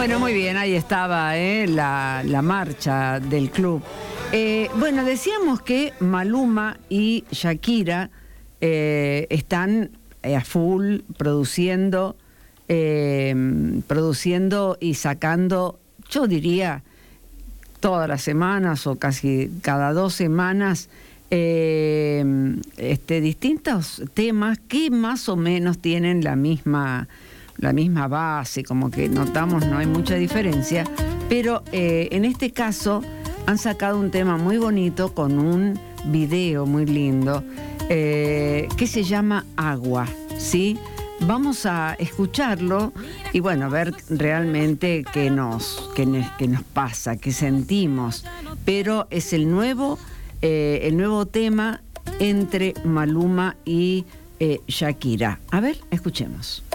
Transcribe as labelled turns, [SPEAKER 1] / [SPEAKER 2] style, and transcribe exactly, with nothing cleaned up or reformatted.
[SPEAKER 1] Bueno, muy bien, ahí estaba ¿eh? la, la marcha del club. Eh, bueno, decíamos que Maluma y Shakira eh, están a full produciendo, eh, produciendo y sacando, yo diría, todas las semanas o casi cada dos semanas, eh, este, distintos temas que más o menos tienen la misma... la misma base, como que notamos no hay mucha diferencia, pero eh, en este caso han sacado un tema muy bonito con un video muy lindo eh, que se llama Agua, ¿sí? Vamos a escucharlo y bueno, a ver realmente qué nos, qué, qué nos pasa, qué sentimos, pero es el nuevo, eh, el nuevo tema entre Maluma y eh, Shakira. A ver, escuchemos.